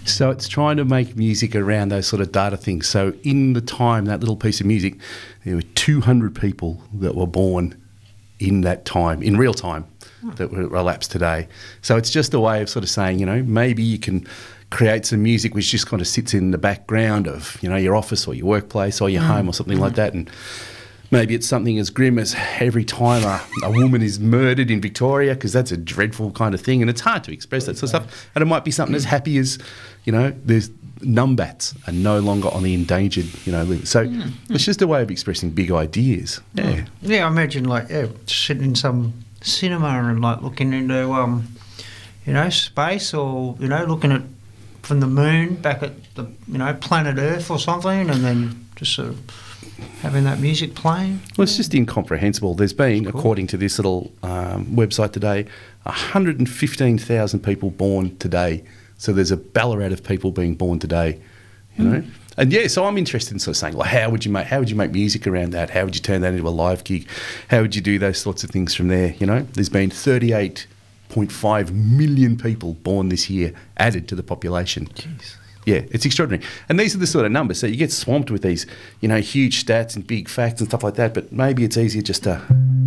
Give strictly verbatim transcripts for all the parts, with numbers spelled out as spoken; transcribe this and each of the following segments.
So it's trying to make music around those sort of data things. So in the time, that little piece of music, there were two hundred people that were born in that time, in real time, that were elapsed today. So it's just a way of sort of saying, you know, maybe you can create some music which just kind of sits in the background of, you know, your office or your workplace or your mm. home or something mm. like that. And maybe it's something as grim as every time a, a woman is murdered in Victoria, because that's a dreadful kind of thing, and it's hard to express that sort of stuff. And it might be something as happy as, you know, there's numbats are no longer on the endangered, you know, list. So mm. it's just a way of expressing big ideas. Yeah. Yeah, I imagine like yeah, sitting in some cinema and like looking into, um, you know, space, or, you know, looking at from the moon back at the, you know, planet Earth or something, and then just sort of having that music playing. Well, it's just incomprehensible. There's been, cool. according to this little um, website today, one hundred fifteen thousand people born today. So there's a Ballarat of people being born today, you know. Mm. And yeah, so I'm interested in sort of saying, well, how would you make how would you make music around that? How would you turn that into a live gig? How would you do those sorts of things from there? You know, there's been thirty-eight point five million people born this year added to the population. Jeez. Yeah, it's extraordinary. And these are the sort of numbers. So you get swamped with these, you know, huge stats and big facts and stuff like that, but maybe it's easier just to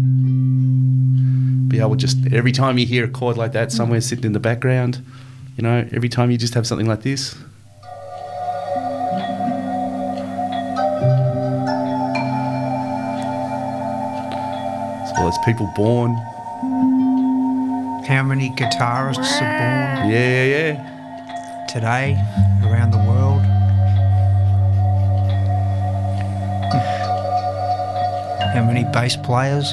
be able to just, every time you hear a chord like that somewhere sitting in the background, you know, every time you just have something like this. As well as people born. How many guitarists are born? Yeah, yeah, yeah. Today, around the world. How many bass players?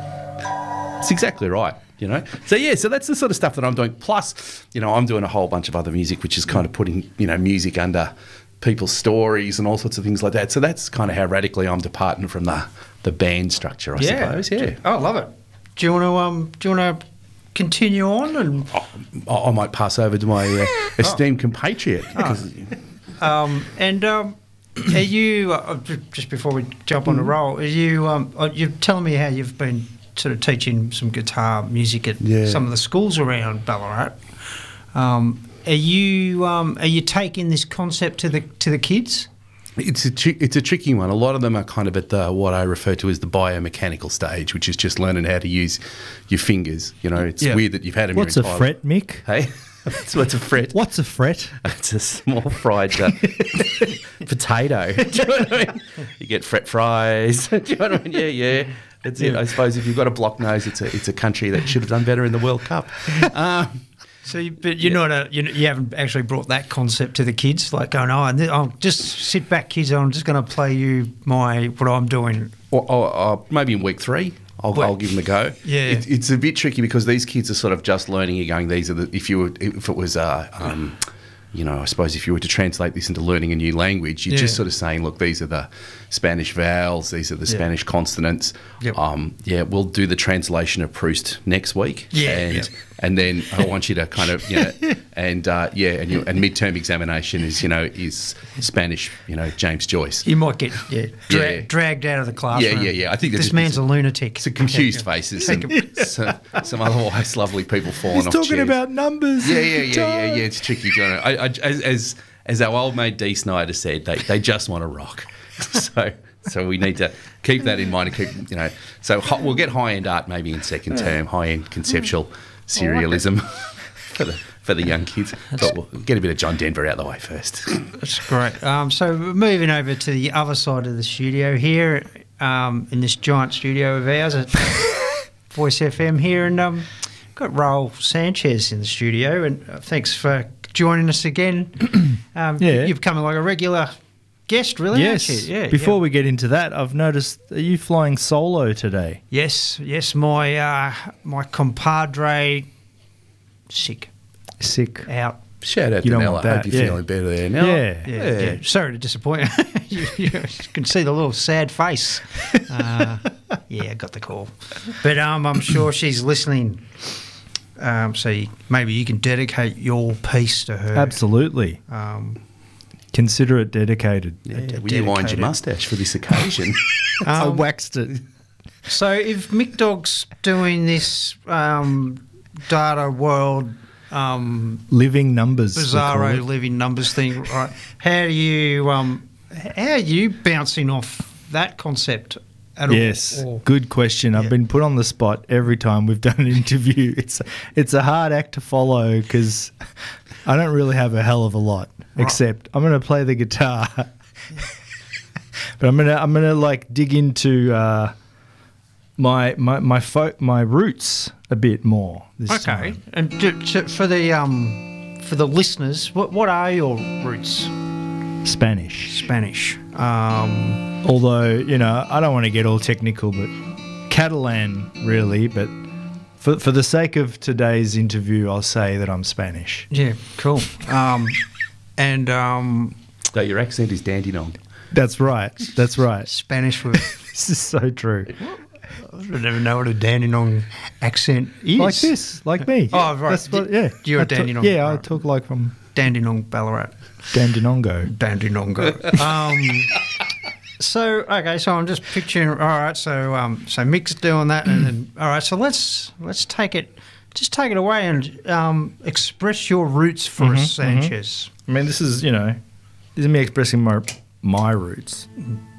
It's exactly right, you know. So, yeah, so that's the sort of stuff that I'm doing. Plus, you know, I'm doing a whole bunch of other music, which is kind of putting, you know, music under people's stories and all sorts of things like that. So that's kind of how radically I'm departing from the, the band structure, I yeah. suppose. Yeah. Oh, I love it. Do you want to, um, do you want to continue on? And I, I might pass over to my uh, esteemed oh. compatriot. Oh. um, and um, are you, uh, just before we jump on the roll, are you, um, you're telling me how you've been sort of teaching some guitar music at yeah. some of the schools around Ballarat. Um, are you um, are you taking this concept to the to the kids? It's a tri- it's a tricky one. A lot of them are kind of at the, what I refer to as the biomechanical stage, which is just learning how to use your fingers. You know, it's yeah. weird that you've had them. What's your a entire fret, Mick? Hey, so what's a fret? What's a fret? It's a small fried uh, potato. Do you know what I mean? You get fret fries. Do you know what I mean? Yeah, yeah. That's yeah. it. I suppose if you've got a block nose, it's a it's a country that should have done better in the World Cup. Um, So, you, but you're yeah. not a, you, you haven't actually brought that concept to the kids, like going, oh, I'll just sit back, kids. I'm just going to play you my what I'm doing. Or, or, or maybe in week three, I'll, I'll give them a go. Yeah, it, it's a bit tricky because these kids are sort of just learning. You're going, these are the if you were if it was uh, um, you know, I suppose if you were to translate this into learning a new language, you're yeah. just sort of saying, look, these are the Spanish vowels, these are the yeah. Spanish consonants. Yep. Um, yeah, we'll do the translation of Proust next week. Yeah, and yep. and then I want you to kind of, you know, and uh, yeah, and your and midterm examination is, you know, is Spanish, you know, James Joyce. You might get yeah, dra- yeah. dragged out of the classroom. Yeah, yeah, yeah. I think this man's a lunatic. Some confused faces, some, some, some otherwise lovely people falling He's off talking chairs. about numbers. Yeah, yeah, yeah, yeah, yeah. It's tricky, John. I, I, as, as as our old mate Dee Snider said, they they just want to rock. So. So we need to keep that in mind and keep, you know, so we'll get high-end art maybe in second term, high-end conceptual serialism for the for the young kids. But we'll get a bit of John Denver out of the way first. That's great. Um, so moving over to the other side of the studio here, um, in this giant studio of ours at Voice F M here, and um, got Raul Sanchez in the studio, and uh, thanks for joining us again. Um, yeah. You've come like a regular guest, really, yes. aren't you? Yeah. Before yeah. we get into that, I've noticed, are you flying solo today? Yes, yes. My uh, my compadre, sick, sick, out. Shout out you to don't Nella. want that. Hope you're yeah. feeling better there, Nella. Yeah. Yeah, yeah. yeah. Sorry to disappoint you. you. You can see the little sad face. Uh, yeah, I got the call, but um, I'm sure she's listening. Um, so you, maybe you can dedicate your piece to her. Absolutely. Um. Consider it dedicated. Yeah, de- will you wind your moustache for this occasion? um, I waxed it. So if Mick Dog's doing this um, data world um, living numbers. we call bizarro it. living numbers thing, right? How do you um, how are you bouncing off that concept at Yes, all? Or- good question. I've Yeah. been put on the spot every time we've done an interview. It's it's a hard act to follow because I don't really have a hell of a lot, Right. except I'm going to play the guitar. But I'm gonna I'm gonna like dig into uh, my my my folk my roots a bit more this Okay, time. and do, to, for the um, for the listeners, what what are your roots? Spanish. Spanish. Um, Although, you know, I don't want to get all technical, but Catalan really. But for for the sake of today's interview, I'll say that I'm Spanish. yeah, cool. Um, and um, So your accent is Dandenong. That's right. That's right. Spanish with. This is so true. I never know what a Dandenong accent is. Like this, like me. Oh, right. That's what, yeah. You're a I talk- Dandenong, Yeah, I right. talk like from Dandenong, Ballarat. Dandenongo. Dandenongo. um, so okay, so I'm just picturing. All right, so um, so Mick's doing that, and then all right, so let's let's take it, just take it away and um, express your roots for Mm-hmm, us, Sanchez. I mean, this is, you know, this is me expressing my my roots.